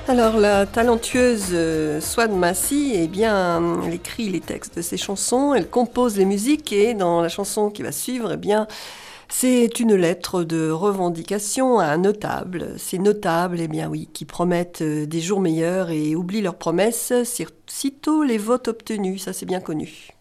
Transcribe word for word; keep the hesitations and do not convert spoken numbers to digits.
Alors, la talentueuse euh, Swan Massey, eh bien, elle écrit les textes de ses chansons, elle compose les musiques et dans la chanson qui va suivre, eh bien, c'est une lettre de revendication à un notable. Ces notables, eh bien oui, qui promettent euh, des jours meilleurs et oublient leurs promesses, sitôt les votes obtenus, ça c'est bien connu.